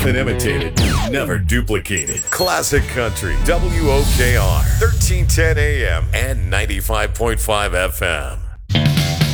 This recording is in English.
often imitated, never duplicated. Classic Country, WOKR, 1310 AM and 95.5 FM.